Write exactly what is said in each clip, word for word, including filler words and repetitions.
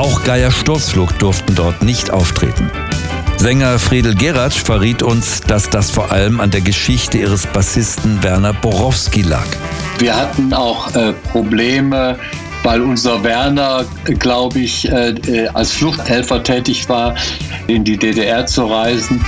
Auch Geier Sturzflug durften dort nicht auftreten. Sänger Friedel Geratsch verriet uns, dass das vor allem an der Geschichte ihres Bassisten Werner Borowski lag. Wir hatten auch äh, Probleme, weil unser Werner, glaube ich, äh, als Fluchthelfer tätig war, in die D D R zu reisen.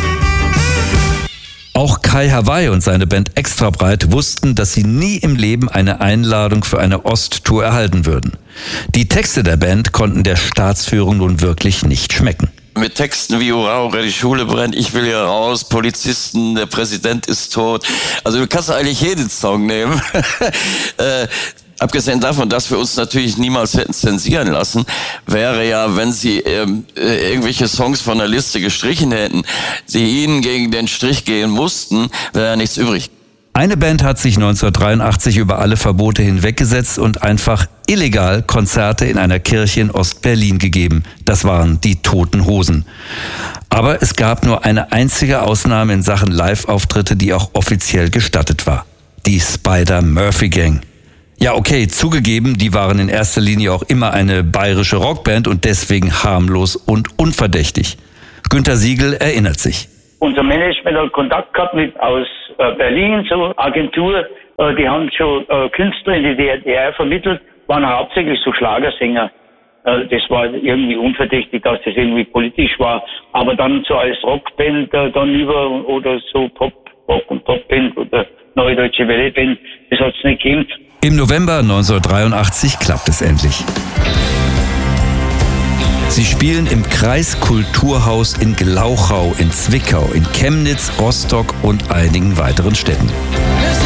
Auch Kai Hawaii und seine Band Extrabreit wussten, dass sie nie im Leben eine Einladung für eine Osttour erhalten würden. Die Texte der Band konnten der Staatsführung nun wirklich nicht schmecken. Mit Texten wie Hurra, Hurra, die Schule brennt, ich will hier raus, Polizisten, der Präsident ist tot. Also du kannst eigentlich jeden Song nehmen. äh, abgesehen davon, dass wir uns natürlich niemals hätten zensieren lassen, wäre ja, wenn sie ähm, irgendwelche Songs von der Liste gestrichen hätten, die ihnen gegen den Strich gehen mussten, wäre ja nichts übrig. Eine Band hat sich neunzehnhundertdreiundachtzig über alle Verbote hinweggesetzt und einfach illegal Konzerte in einer Kirche in Ostberlin gegeben. Das waren die Toten Hosen. Aber es gab nur eine einzige Ausnahme in Sachen Live-Auftritte, die auch offiziell gestattet war. Die Spider-Murphy-Gang. Ja, okay, zugegeben, die waren in erster Linie auch immer eine bayerische Rockband und deswegen harmlos und unverdächtig. Günter Siegel erinnert sich. Unser Management hat Kontakt gehabt mit aus äh, Berlin, so Agentur, äh, die haben schon äh, Künstler in die D D R vermittelt, waren hauptsächlich so Schlagersänger. Äh, das war irgendwie unverdächtig, dass das irgendwie politisch war. Aber dann so als Rockband äh, dann über oder so Pop, Rock und Popband oder Neue Deutsche Welle Band, das hat es nicht gegeben. Im November neunzehnhundertdreiundachtzig klappt es endlich. Sie spielen im Kreiskulturhaus in Glauchau, in Zwickau, in Chemnitz, Rostock und einigen weiteren Städten.